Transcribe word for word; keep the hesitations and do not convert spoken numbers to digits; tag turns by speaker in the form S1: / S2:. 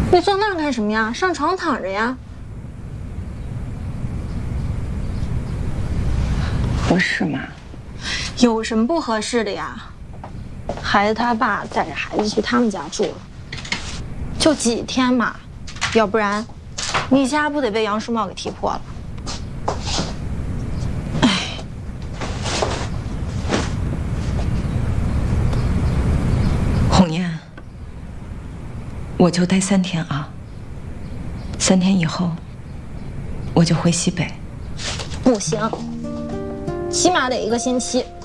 S1: 你坐那儿干什么呀？上床躺着呀。
S2: 不是吗？
S1: 有什么不合适的呀？孩子他爸带着孩子去他们家住了，就几天嘛，要不然你家不得被杨树茂给踢破了？哎，
S2: 红艳，我就待三天啊。三天以后，我就回西北。
S1: 不行，起码得一个星期。